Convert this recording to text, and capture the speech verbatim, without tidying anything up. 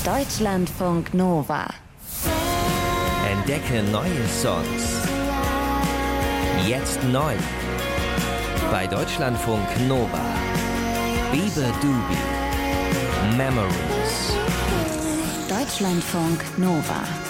Deutschlandfunk Nova. Entdecke neue Songs. Jetzt neu. Bei Deutschlandfunk Nova. Bieber Doobie. Memories. Deutschlandfunk Nova.